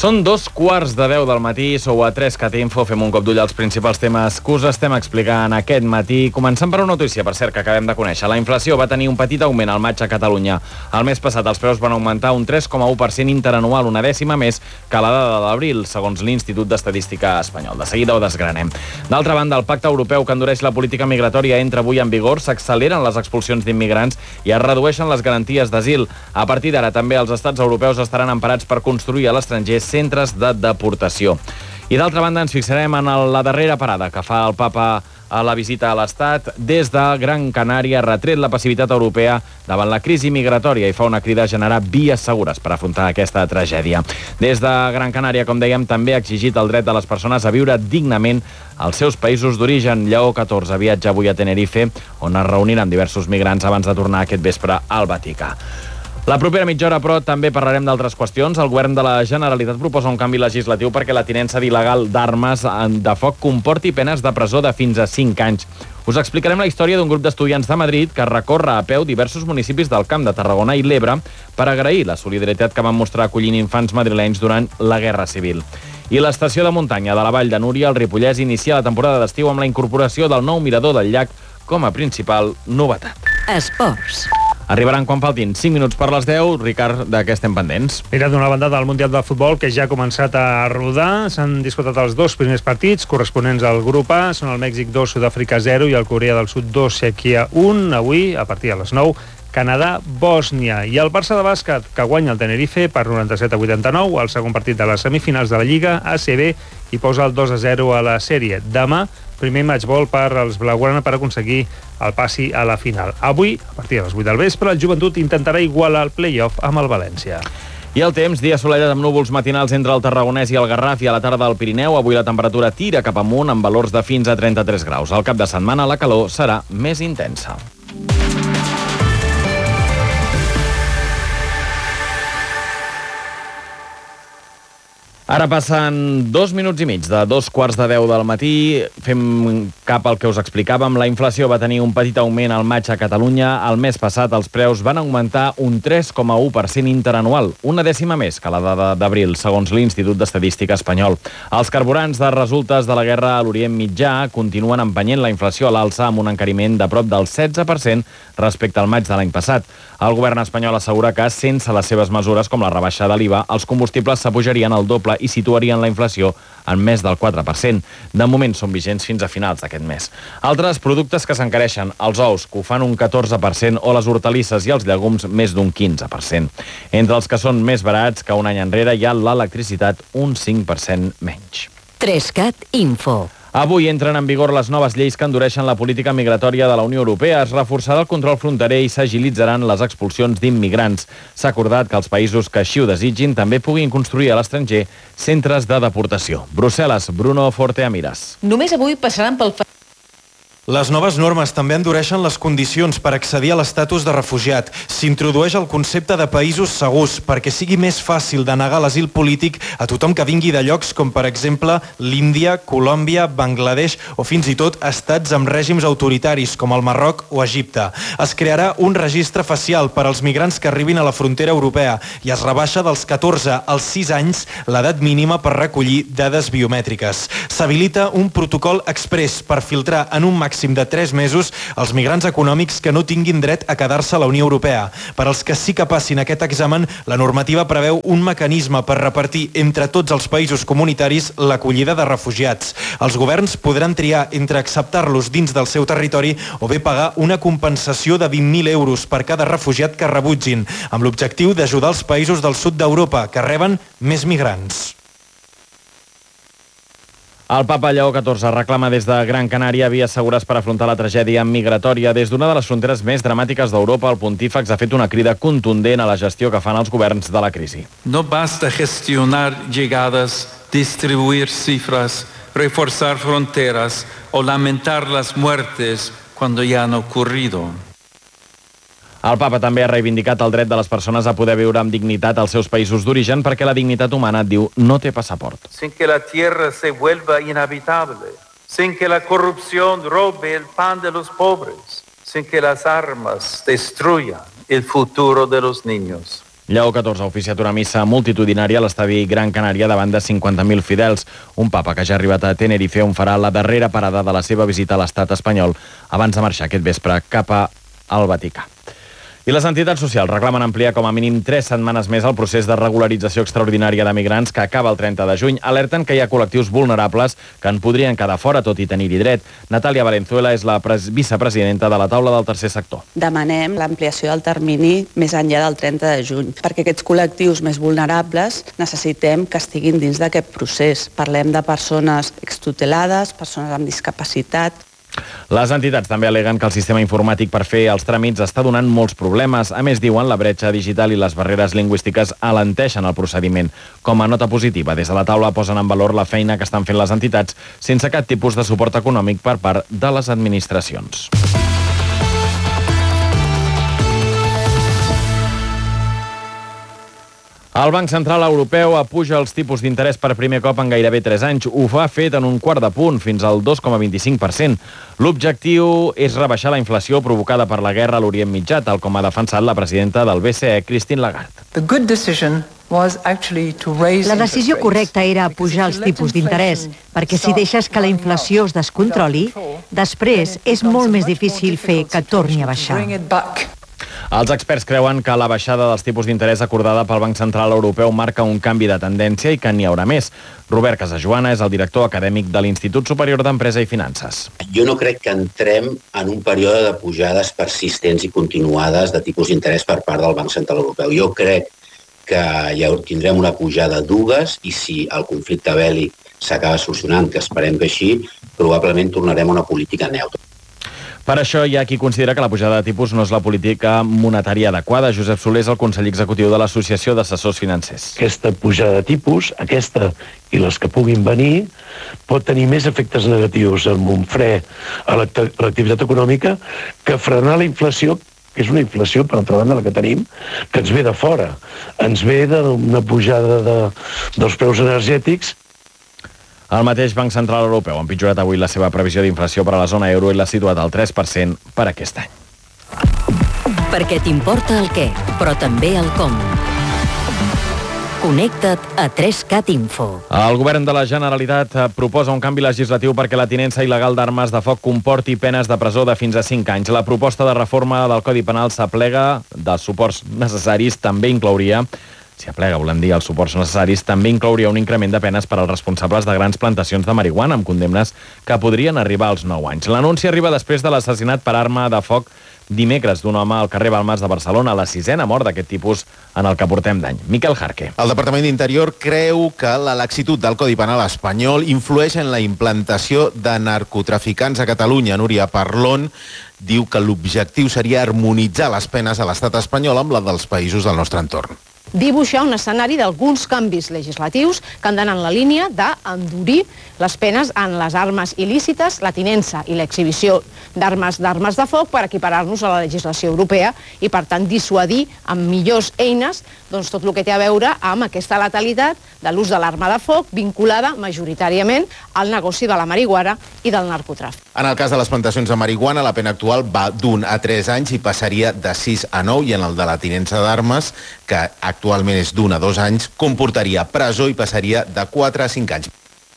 Són 2:15 del matí, sou a 3CAT Info, fem un cop d'ull als principals temes que us estem explicant aquest matí. Començant per una notícia, per cert, que acabem de conèixer. La inflació va tenir un petit augment al maig a Catalunya. El mes passat els preus van augmentar un 3,1% interanual, una dècima més que la dada de l'abril, segons l'Institut d'Estadística Espanyol. De seguida ho desgranem. D'altra banda, el pacte europeu que endureix la política migratòria entra avui en vigor, s'acceleren les expulsions d'immigrants i es redueixen les garanties d'asil. A partir d'ara, també els estats europeus estaran emparats per construir a l'estranger centres de deportació. I d'altra banda ens fixarem en la darrera parada que fa el papa a la visita a l'Estat. Des de Gran Canària ha retret la passivitat europea davant la crisi migratòria i fa una crida a generar vies segures per afrontar aquesta tragèdia. Des de Gran Canària, com dèiem, també ha exigit el dret de les persones a viure dignament als seus països d'origen. Lleó XIV viatja avui a Tenerife, on es reuniran diversos migrants abans de tornar aquest vespre al Vaticà. La propera mitja hora, però, també parlarem d'altres qüestions. El govern de la Generalitat proposa un canvi legislatiu perquè la tinença d'il·legal d'armes de foc comporti penes de presó de fins a 5 anys. Us explicarem la història d'un grup d'estudiants de Madrid que recorre a peu diversos municipis del Camp de Tarragona i l'Ebre per agrair la solidaritat que van mostrar acollint infants madrilenys durant la Guerra Civil. I l'estació de muntanya de la Vall de Núria, al Ripollès, inicia la temporada d'estiu amb la incorporació del nou mirador del llac com a principal novetat. Esports. Arribaran quan faltin 5 minuts per les 10. Ricard, de què estem pendents? Mira, d'una banda del Mundial de Futbol, que ja ha començat a rodar. S'han disputat els dos primers partits corresponents al grup A. Són el Mèxic 2, Sud-àfrica 0 i el Corea del Sud 2, Txèquia 1. Avui, a partir de les 9, Canadà, Bòsnia. I el Barça de bàsquet, que guanya el Tenerife per 97-89, el segon partit de les semifinals de la Lliga ACB, i posa el 2-0 a la sèrie. Demà, primer matchball per als blaugrana per aconseguir el passi a la final. Avui, a partir de les 8 del vespre, el Joventut intentarà igualar el play-off amb el València. I el temps, dia assolellat amb núvols matinals entre el Tarragonès i el Garraf i a la tarda al Pirineu. Avui la temperatura tira cap amunt amb valors de fins a 33 graus. Al cap de setmana la calor serà més intensa. Ara passen 2 minuts i mig de 2:15 del matí. Fem cap al que us explicàvem. La inflació va tenir un petit augment al maig a Catalunya. El mes passat els preus van augmentar un 3,1% interanual, una dècima més que la dada d'abril, segons l'Institut d'Estadística Espanyol. Els carburants de resultes de la guerra a l'Orient Mitjà continuen empenyent la inflació a l'alça amb un encariment de prop del 16% respecte al maig de l'any passat. El govern espanyol assegura que, sense les seves mesures, com la rebaixa de l'IVA, els combustibles s'apujarien al doble i situarien la inflació en més del 4%. De moment són vigents fins a finals d'aquest mes. Altres productes que s'encareixen, els ous, que ho fan un 14%, o les hortalisses i els llegums més d'un 15%. Entre els que són més barats que un any enrere hi ha l'electricitat, un 5% menys. 3CAT Info. Avui entren en vigor les noves lleis que endureixen la política migratòria de la Unió Europea. Es reforçarà el control fronterer i s'agilitzaran les expulsions d'immigrants. S'ha acordat que els països que així ho desitgin també puguin construir a l'estranger centres de deportació. Brussel·les, Bruno Forteamiras. Només avui passaran pel... Les noves normes també endureixen les condicions per accedir a l'estatus de refugiat. S'introdueix el concepte de països segurs perquè sigui més fàcil de negar l'asil polític a tothom que vingui de llocs com, per exemple, l'Índia, Colòmbia, Bangladesh o fins i tot estats amb règims autoritaris com el Marroc o Egipte. Es crearà un registre facial per als migrants que arribin a la frontera europea i es rebaixa dels 14 als 6 anys l'edat mínima per recollir dades biomètriques. S'habilita un protocol exprés per filtrar en un màxim de 3 mesos els migrants econòmics que no tinguin dret a quedar-se a la Unió Europea. Per als que sí que passin aquest examen, la normativa preveu un mecanisme per repartir entre tots els països comunitaris l'acollida de refugiats. Els governs podran triar entre acceptar-los dins del seu territori o bé pagar una compensació de 20.000 euros per cada refugiat que rebutgin, amb l'objectiu d'ajudar els països del sud d'Europa que reben més migrants. El papa Lleó XIV reclama des de Gran Canària vies segures per afrontar la tragèdia migratòria. Des d'una de les fronteres més dramàtiques d'Europa, el pontífex ha fet una crida contundent a la gestió que fan els governs de la crisi. No basta gestionar llegadas, distribuir cifras, reforzar fronteras o lamentar las muertes cuando ya han ocurrido. El papa també ha reivindicat el dret de les persones a poder viure amb dignitat als seus països d'origen perquè la dignitat humana, diu, no té passaport. Sin que la tierra se vuelva inhabitable, sin que la corrupción robe el pan de los pobres, sin que las armas destruyan el futuro de los niños. Lleó XIV ha oficiat una missa multitudinària a l'estadi Gran Canària davant de 50.000 fidels. Un papa que ja ha arribat a Tenerife on farà la darrera parada de la seva visita a l'estat espanyol abans de marxar aquest vespre cap al Vaticà. I les entitats socials reclamen ampliar com a mínim 3 setmanes més el procés de regularització extraordinària de migrants que acaba el 30 de juny. Alerten que hi ha col·lectius vulnerables que en podrien quedar fora, tot i tenir-hi dret. Natàlia Valenzuela és la vicepresidenta de la taula del tercer sector. Demanem l'ampliació del termini més enllà del 30 de juny, perquè aquests col·lectius més vulnerables necessitem que estiguin dins d'aquest procés. Parlem de persones extutelades, persones amb discapacitat. Les entitats també aleguen que el sistema informàtic per fer els tràmits està donant molts problemes. A més, diuen, la bretxa digital i les barreres lingüístiques alenteixen el procediment. Com a nota positiva, des de la taula posen en valor la feina que estan fent les entitats sense cap tipus de suport econòmic per part de les administracions. El Banc Central Europeu apuja els tipus d'interès per primer cop en gairebé 3 anys. Ho ha fet en un quart de punt, fins al 2,25%. L'objectiu és rebaixar la inflació provocada per la guerra a l'Orient Mitjà, tal com ha defensat la presidenta del BCE, Christine Lagarde. La decisió correcta era pujar els tipus d'interès, perquè si deixes que la inflació es descontroli, després és molt més difícil fer que torni a baixar. Els experts creuen que la baixada dels tipus d'interès acordada pel Banc Central Europeu marca un canvi de tendència i que n'hi haurà més. Robert Casajoana és el director acadèmic de l'Institut Superior d'Empresa i Finances. Jo no crec que entrem en un període de pujades persistents i continuades de tipus d'interès per part del Banc Central Europeu. Jo crec que ja tindrem una pujada dues i si el conflicte bèl·lic s'acaba solucionant, que esperem que així, probablement tornarem a una política neutra. Per això hi ha qui considera que la pujada de tipus no és la política monetària adequada. Josep Soler és el conseller executiu de l'Associació d'Assessors Financers. Aquesta pujada de tipus, aquesta i les que puguin venir, pot tenir més efectes negatius amb un fre a l'activitat econòmica que frenar la inflació, que és una inflació, per altra banda, la que tenim, que ens ve de fora. Ens ve d'una pujada dels preus energètics. El mateix Banc Central Europeu ha empitjorat avui la seva previsió d'inflació per a la zona euro i l'ha situat al 3% per aquest any. Perquè t'importa el què, però també el com. Connecta't a 3CAT Info. El govern de la Generalitat proposa un canvi legislatiu perquè la tinença il·legal d'armes de foc comporti penes de presó de fins a 5 anys. La proposta de reforma del Codi Penal s'aplega dels suports necessaris, també inclouria si aplega, volem dir, els suports necessaris, també inclouria un increment de penes per als responsables de grans plantacions de marihuana amb condemnes que podrien arribar als 9 anys. L'anunci arriba després de l'assassinat per arma de foc dimecres d'un home al carrer Balmes de Barcelona, la 6a mort d'aquest tipus en el que portem d'any. Miquel Jarque. El Departament d'Interior creu que la laxitud del Codi Penal espanyol influeix en la implantació de narcotraficants a Catalunya. Núria Parlon diu que l'objectiu seria harmonitzar les penes a l'estat espanyol amb la dels països del nostre entorn. Dibuixar un escenari d'alguns canvis legislatius que han d'anar en la línia d'endurir les penes en les armes il·lícites, la tinença i l'exhibició d'armes de foc per equiparar-nos a la legislació europea i, per tant, dissuadir amb millors eines tot el que té a veure amb aquesta letalitat de l'ús de l'arma de foc vinculada majoritàriament al negoci de la marihuana i del narcotràfic. En el cas de les plantacions de marihuana, la pena actual va d'1 a 3 anys i passaria de 6 a 9, i en el de la tinença d'armes, que actualment és d'1 a 2 anys, comportaria presó i passaria de 4 a 5 anys.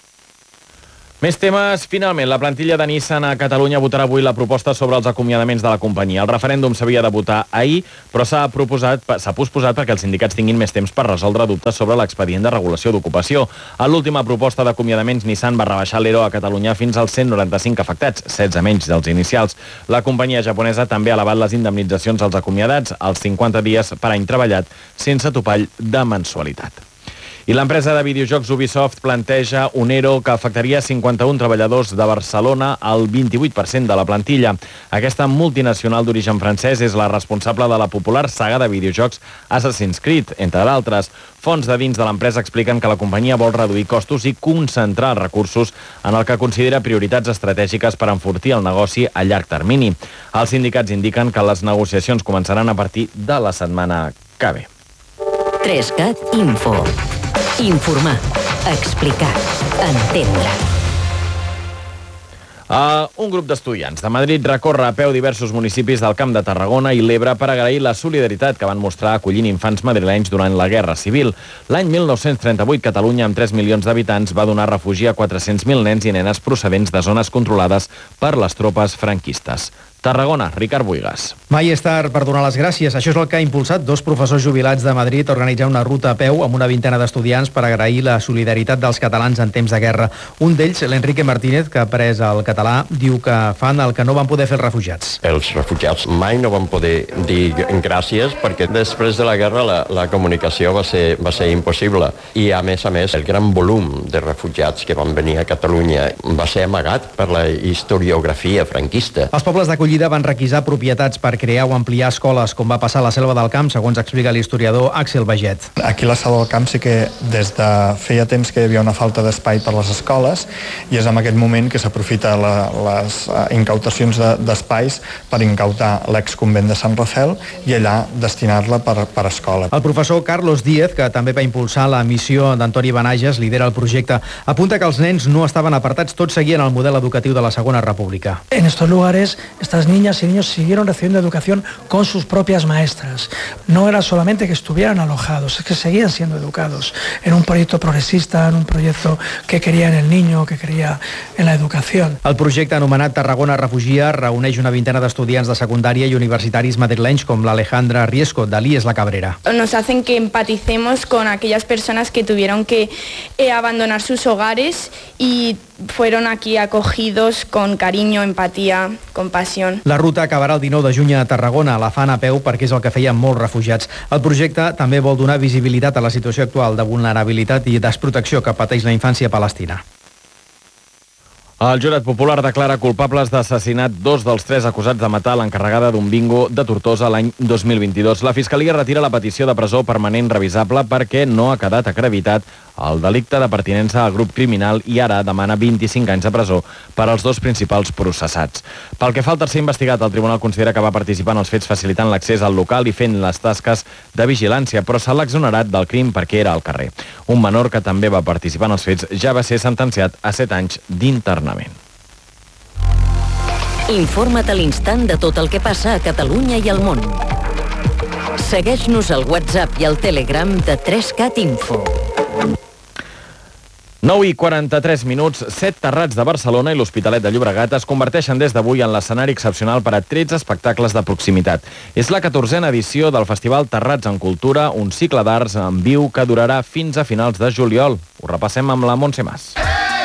Més temes. Finalment, la plantilla de Nissan a Catalunya votarà avui la proposta sobre els acomiadaments de la companyia. El referèndum s'havia de votar ahir, però s'ha posposat perquè els sindicats tinguin més temps per resoldre dubtes sobre l'expedient de regulació d'ocupació. A l'última proposta d'acomiadaments, Nissan va rebaixar l'ERO a Catalunya fins als 195 afectats, 16 menys dels inicials. La companyia japonesa també ha elevat les indemnitzacions als acomiadats als 50 dies per any treballat, sense topall de mensualitat. I l'empresa de videojocs Ubisoft planteja un ERO que afectaria 51 treballadors de Barcelona, al 28% de la plantilla. Aquesta multinacional d'origen francès és la responsable de la popular saga de videojocs Assassin's Creed, entre d'altres. Fonts de dins de l'empresa expliquen que la companyia vol reduir costos i concentrar els recursos en el que considera prioritats estratègiques per enfortir el negoci a llarg termini. Els sindicats indiquen que les negociacions començaran a partir de la setmana que ve. 3CAT Info. Informar, explicar, entendre. Un grup d'estudiants de Madrid recorre a peu diversos municipis del Camp de Tarragona i l'Ebre per agrair la solidaritat que van mostrar acollint infants madrilenys durant la Guerra Civil. L'any 1938, Catalunya, amb 3 milions d'habitants, va donar refugi a 400.000 nens i nenes procedents de zones controlades per les tropes franquistes. Tarragona, Ricard Buigas. Mai és tard per donar les gràcies. Això és el que ha impulsat 2 professors jubilats de Madrid a organitzar una ruta a peu amb una vintena d'estudiants per agrair la solidaritat dels catalans en temps de guerra. Un d'ells, l'Enrique Martínez, que ha après el català, diu que fan el que no van poder fer els refugiats. Els refugiats mai no van poder dir gràcies perquè després de la guerra la comunicació va ser impossible. I a més, el gran volum de refugiats que van venir a Catalunya va ser amagat per la historiografia franquista. Els pobles d'acollida van requisar propietats per crear o ampliar escoles, com va passar a la Selva del Camp, segons explica l'historiador Àxel Baget. Aquí a la Selva del Camp sí que des de feia temps que hi havia una falta d'espai per les escoles i és en aquest moment que s'aprofita les incautacions d'espais per incautar l'exconvent de Sant Rafel i allà destinar-la per escola. El professor Carlos Díez, que també va impulsar la missió d'Antoni Benages, lidera el projecte, apunta que els nens no estaven apartats, tots seguien el model educatiu de la Segona República. En estos lugares, estas niñas y niños siguieron recibiendo educación con sus propias maestras. No era solamente que estuvieran alojados, es que seguían siendo educados en un proyecto progresista, en un proyecto que creía en el niño, que creía en la educación. El projecte anomenat Tarragona Refugia reuneix una vintena d'estudiants de secundària i universitaris madrilenys com l'Alejandra Riesco, de l'IES La Cabrera. Nos hacen que empaticemos con aquellas personas que tuvieron que abandonar sus hogares y fueron aquí acogidos con cariño, empatía, compasión. La ruta acabarà el 19 de juny a Tarragona. La fan a peu perquè és el que feien molts refugiats. El projecte també vol donar visibilitat a la situació actual de vulnerabilitat i desprotecció que pateix la infància palestina. El jurat popular declara culpables d'assassinat 2 dels 3 acusats de matar l'encarregada d'un bingo de Tortosa l'any 2022. La Fiscalia retira la petició de presó permanent revisable perquè no ha quedat acreditat el delicte de pertinença al grup criminal i ara demana 25 anys de presó per als 2 principals processats. Pel que fa al tercer investigat, el tribunal considera que va participar en els fets facilitant l'accés al local i fent les tasques de vigilància, però se l'ha exonerat del crim perquè era al carrer. Un menor que també va participar en els fets ja va ser sentenciat a 7 anys d'internament. Informa't a l'instant de tot el que passa a Catalunya i al món. Segueix-nos al WhatsApp i al Telegram de 3CAT Info. 9:43, 7 terrats de Barcelona i l'Hospitalet de Llobregat es converteixen des d'avui en l'escenari excepcional per a 13 espectacles de proximitat. És la 14a edició del Festival Terrats en Cultura, un cicle d'arts en viu que durarà fins a finals de juliol. Ho repassem amb la Montse Mas.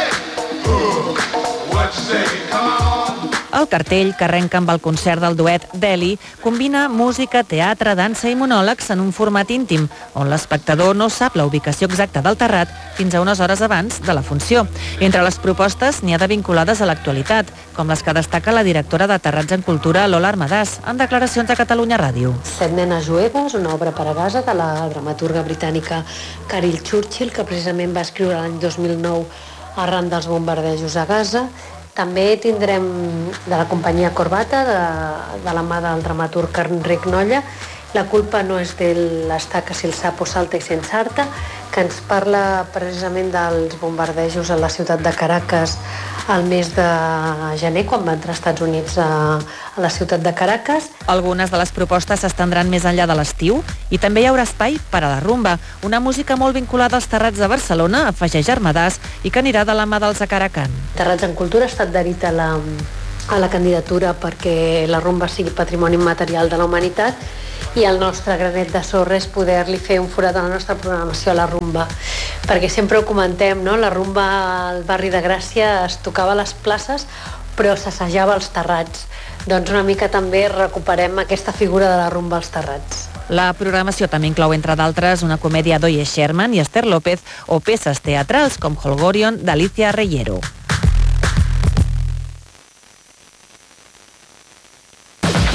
El cartell, que arrenca amb el concert del duet Deli, combina música, teatre, dansa i monòlegs en un format íntim, on l'espectador no sap la ubicació exacta del terrat fins a unes hores abans de la funció. Entre les propostes n'hi ha de vinculades a l'actualitat, com les que destaca la directora de Terrats en Cultura, Lola Armadàs, en declaracions a Catalunya Ràdio. 7 nenes jueves, una obra per a Gaza de la dramaturga britànica Carol Churchill, que precisament va escriure l'any 2009 arran dels bombardejos a Gaza. També tindrem de la companyia Corbata, de la mà del dramaturg Enric Nolla, La culpa no és de l'estaca si el sapo salta i s'ensarta, que ens parla precisament dels bombardejos a la ciutat de Caracas al mes de gener, quan va entrar als Estats Units a la ciutat de Caracas. Algunes de les propostes s'estendran més enllà de l'estiu i també hi haurà espai per a la rumba, una música molt vinculada als Terrats de Barcelona, afegeix Armadàs, i que anirà de la mà dels Acaracan. Terrats en Cultura ha estat adherit a la candidatura perquè la rumba sigui patrimoni immaterial de la humanitat i el nostre granet de sorra és poder-li fer un forat a la nostra programació a la rumba, perquè sempre ho comentem, no? La rumba al barri de Gràcia es tocava a les places però s'assajava als terrats, doncs una mica també recuperem aquesta figura de la rumba als terrats. La programació també inclou, entre d'altres, una comèdia d'Oye Sherman i Esther López o peces teatrals com Holgorion d'Alicia Reyero.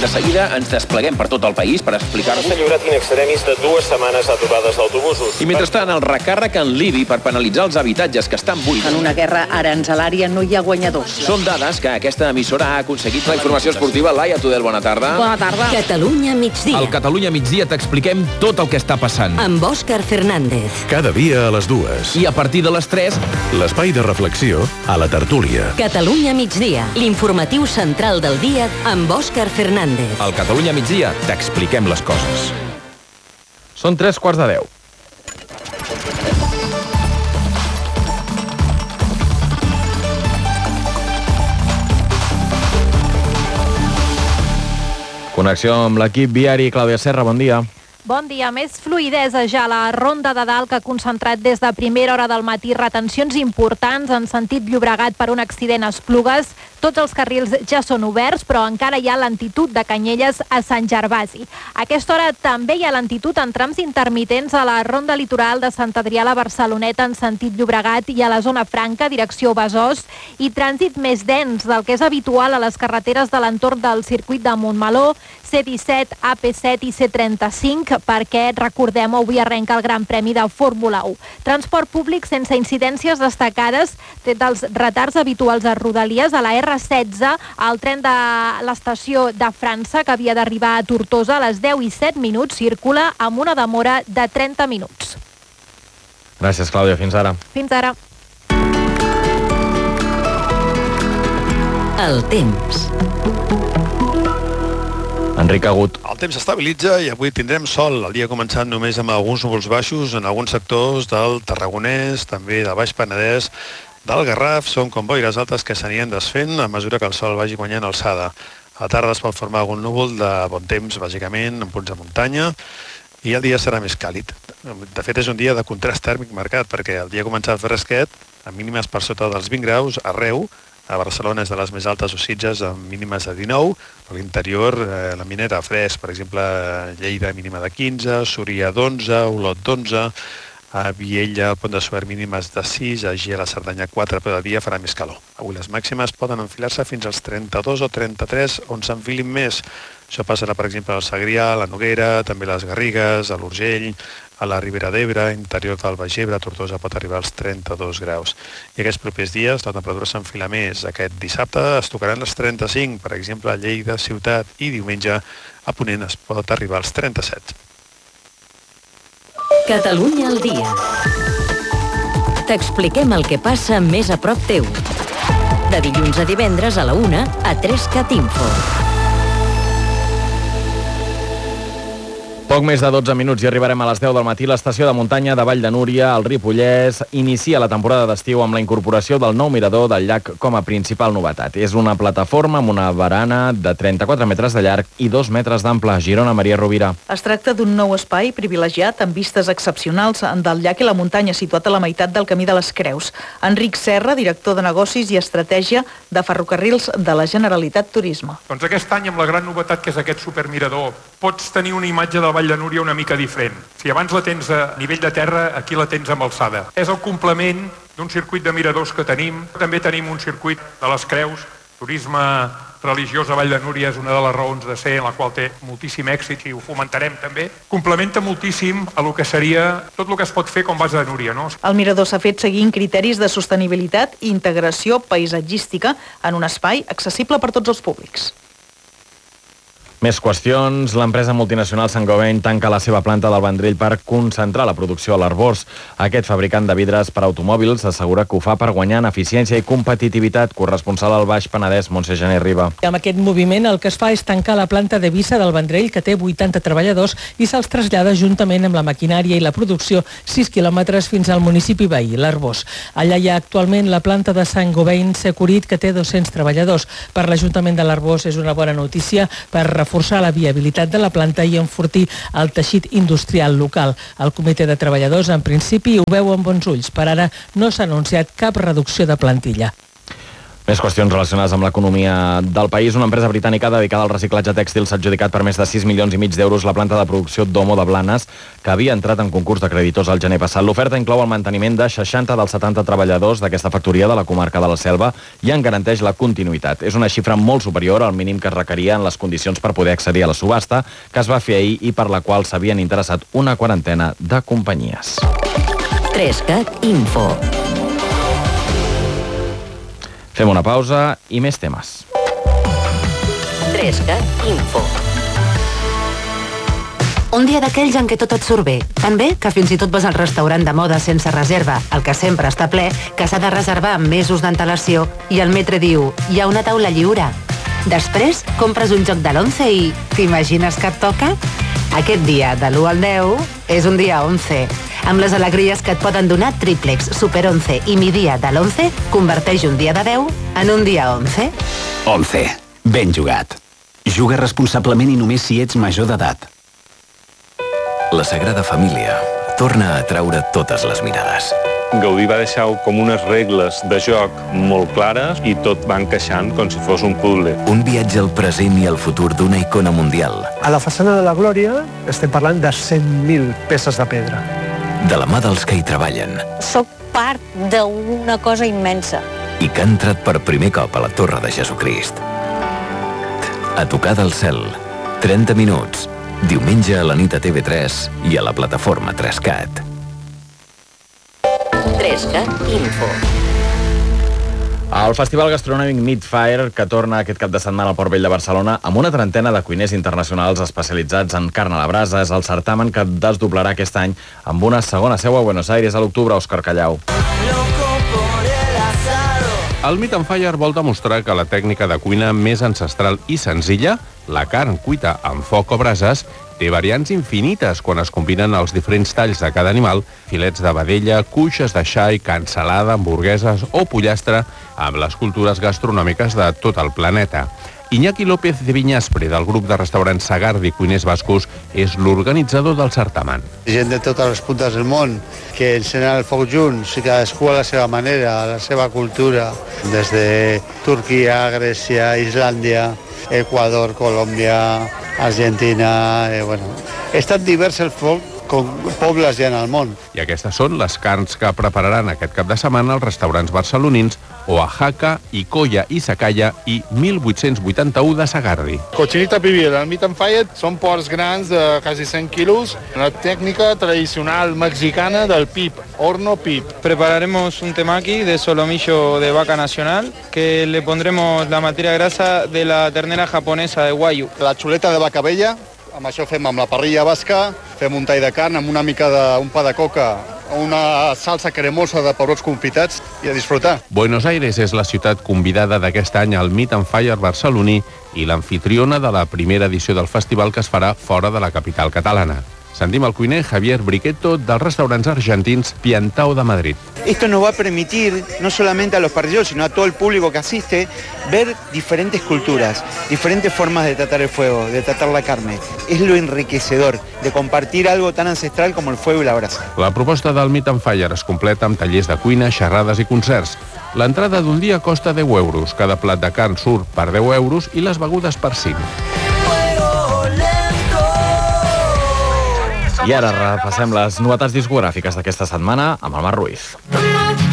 De seguida ens despleguem per tot el país per explicar-vos... S'ha lliurat in extremis de 2 setmanes d'aturades d'autobusos. I mentrestant, el recàrrec en l'IBI per penalitzar els habitatges que estan buits. En una guerra aranzelària no hi ha guanyadors. Són dades que aquesta emissora ha aconseguit. La informació esportiva, Laia Tudel, bona tarda. Bona tarda. Catalunya migdia. Al Catalunya migdia t'expliquem tot el que està passant. Amb Òscar Fernández. Cada dia a les 2. I a partir de les 3... l'espai de reflexió a la tertúlia. Catalunya migdia. L'informatiu central del dia amb Òscar Fernández. Al Catalunya migdia t'expliquem les coses. Són 9:45. Connexió amb l'equip viari. Clàudia Serra, bon dia. Bon dia. Més fluïdesa ja a la Ronda de Dalt, que ha concentrat des de primera hora del matí retencions importants en sentit Llobregat per un accident a Esplugues. Tots els carrils ja són oberts, però encara hi ha lentitud de Canyelles a Sant Gervasi. A aquesta hora també hi ha lentitud en trams intermitents a la Ronda Litoral de Sant Adrià a la Barceloneta en sentit Llobregat i a la zona franca, direcció Besòs, i trànsit més dens del que és habitual a les carreteres de l'entorn del circuit de Montmeló, C-17, AP-7 i C-35, perquè, recordem, avui arrenca el Gran Premi de Fórmula 1. Transport públic sense incidències destacades, tret dels retards habituals a Rodalies, a la R16, el tren de l'estació de França, que havia d'arribar a Tortosa a les 10:07, circula amb una demora de 30 minuts. Gràcies, Clàudia. Fins ara. Fins ara. El temps. Enric Agut. El temps s'estabilitza i avui tindrem sol. El dia ha començat només amb alguns núvols baixos en alguns sectors del Tarragonès, també del Baix Penedès, del Garraf. Són com boires altes que s'anien desfent a mesura que el sol vagi guanyant alçada. A la tarda es pot formar algun núvol de bon temps, bàsicament, en punts de muntanya, i el dia serà més càlid. De fet, és un dia de contrast tèrmic marcat, perquè el dia ha començat fresquet, amb mínimes per sota dels 20 graus, arreu. A Barcelona és de les més altes o Sitges, amb mínimes de 19. A l'interior, la Minera, fresc. Per exemple, Lleida, mínima de 15, Súria, d'11, Olot, d'11, a Viella, al Pont de Suert, mínimes de 6, a Ger, a la Cerdanya, 4, però de dia farà més calor. Avui les màximes poden enfilar-se fins als 32 o 33, on s'enfilin més. Això passarà, per exemple, al Segrià, a la Noguera, també a les Garrigues, a l'Urgell, a la Ribera d'Ebre, interior del Baix Ebre, a Tortosa pot arribar als 32 graus. I aquests propers dies la temperatura s'enfila més. Aquest dissabte es tocaran les 35, per exemple, a Lleida, Ciutat, i diumenge a Ponent es pot arribar als 37. Catalunya al dia. T'expliquem el que passa més a prop teu. De dilluns a divendres a la 1 a 3CAT Info. Poc més de 12 minuts i arribarem a les 10 del matí. L'estació de muntanya de Vall de Núria, al Ripollès, inicia la temporada d'estiu amb la incorporació del nou mirador del llac com a principal novetat. És una plataforma amb una barana de 34 metres de llarg i 2 metres d'ample. Girona, Maria Rovira. Es tracta d'un nou espai privilegiat amb vistes excepcionals del llac i la muntanya, situat a la meitat del Camí de les Creus. Enric Serra, director de Negocis i Estratègia de Ferrocarrils de la Generalitat Turisme. Doncs aquest any, amb la gran novetat que és aquest supermirador, pots tenir una imatge del Vall de Núria una mica diferent. Si abans la tens a nivell de terra, aquí la tens amb alçada. És el complement d'un circuit de miradors que tenim. També tenim un circuit de les Creus. Turisme religiós a Vall de Núria és una de les raons de ser, en la qual té moltíssim èxit i ho fomentarem també. Complementa moltíssim a lo que seria tot el que es pot fer com base de Núria, no? El mirador s'ha fet seguint criteris de sostenibilitat i integració paisatgística en un espai accessible per tots els públics. Més qüestions. L'empresa multinacional Saint-Gobain tanca la seva planta del Vendrell per concentrar la producció a l'Arbós. Aquest fabricant de vidres per automòbils assegura que ho fa per guanyar en eficiència i competitivitat. Corresponsal al Baix Penedès, Montse Gené Riba. Amb aquest moviment el que es fa és tancar la planta de Vissa del Vendrell, que té 80 treballadors, i se'ls trasllada juntament amb la maquinària i la producció 6 quilòmetres fins al municipi veí, l'Arbós. Allà hi ha actualment la planta de Saint-Gobain Securit, que té 200 treballadors. Per l'Ajuntament de l'Arbós és una bona notícia per reforçar la viabilitat de la planta i enfortir el teixit industrial local. El comitè de treballadors, en principi, ho veu amb bons ulls. Per ara no s'ha anunciat cap reducció de plantilla. Més qüestions relacionades amb l'economia del país. Una empresa britànica dedicada al reciclatge tèxtil s'ha adjudicat per més de 6,5 milions d'euros la planta de producció d'Omo de Blanes, que havia entrat en concurs de creditors al gener passat. L'oferta inclou el manteniment de 60 dels 70 treballadors d'aquesta factoria de la comarca de la Selva i en garanteix la continuïtat. És una xifra molt superior al mínim que es requeria en les condicions per poder accedir a la subhasta, que es va fer ahir i per la qual s'havien interessat una quarantena de companyies. 3CAT Info. Fem una pausa i més temes. 3CAT Info. Un dia d'aquells en què tot et surt bé. Tan bé que fins i tot vas al restaurant de moda sense reserva, el que sempre està ple, que s'ha de reservar amb mesos d'antelació, i el metre diu, hi ha una taula lliure. Després, compres un joc de l'11 i t'imagines que et toca? Aquest dia, de l'1 al 10, és un dia 11. Amb les alegries que et poden donar Triplex, Super 11 i Mi Dia de l'11, converteix un dia de 10 en un dia 11. 11. Ben jugat. Juga responsablement i només si ets major d'edat. La Sagrada Família torna a atraure totes les mirades. Gaudí va deixar com unes regles de joc molt clares i tot va encaixant com si fos un puzzle. Un viatge al present i al futur d'una icona mundial. A la façana de la Glòria estem parlant de 100.000 peces de pedra. De la mà dels que hi treballen. Soc part d'una cosa immensa. I que ha entrat per primer cop a la Torre de Jesucrist. A tocar del cel. 30 minuts. Diumenge a la nit a TV3 i a la plataforma 3CAT. 3CAT Info. El Festival Gastronòmic Meatfire, que torna aquest cap de setmana al Port Vell de Barcelona amb una trentena de cuiners internacionals especialitzats en carn a la brasa, és el certamen que desdoblarà aquest any amb una segona seu a Buenos Aires a l'octubre. Òscar Callau. El Meat and Fire vol demostrar que la tècnica de cuina més ancestral i senzilla, la carn cuita amb foc o brases, té variants infinites quan es combinen els diferents talls de cada animal, filets de vedella, cuixes de xai, cansalada, hamburgueses o pollastre, amb les cultures gastronòmiques de tot el planeta. Iñaki López de Viñaspre, del grup de restaurants Sagardi Cuiners Bascos, és l'organitzador del certamen. Gent de totes les puntes del món que encenen el foc junts i cadascú a la seva manera, a la seva cultura, des de Turquia, Grècia, Islàndia, Equador, Colòmbia, Argentina... És tan divers el foc com pobles hi ha al món. I aquestes són les carns que prepararan aquest cap de setmana als restaurants barcelonins Oaxaca, Icoya i Sacaya i 1881 de Sagardi. Cochinita pibil, el Meat and Fire són porcs grans de quasi 100 quilos, una técnica tradicional mexicana del pip, horno pip. Prepararemos un temaki de solomillo de vaca nacional, que le pondremos la materia grasa de la ternera japonesa de Wagyu. La xuleta de vaca vella, amb això fem amb la parrilla basca, fem un tall de carn amb una mica d'un pa de coca, una salsa cremosa de pebrots confitats i a disfrutar. Buenos Aires és la ciutat convidada d'aquest any al Meat and Fire barceloní i l'amfitriona de la primera edició del festival, que es farà fora de la capital catalana. Sentim el cuiner Javier Briquetto dels restaurants argentins Piantao de Madrid. Esto nos va a permitir, no solamente a los parrilleros, sino a todo el público que asiste, ver diferentes culturas, diferentes formas de tratar el fuego, de tratar la carne. Es lo enriquecedor de compartir algo tan ancestral como el fuego y la brasa. La proposta del Meat and Fire es completa amb tallers de cuina, xerrades i concerts. L'entrada d'un dia costa 10 euros, cada plat de carn surt per 10 euros i les begudes per 5. I ara repassem les novetats discogràfiques d'aquesta setmana amb el Marc Ruiz.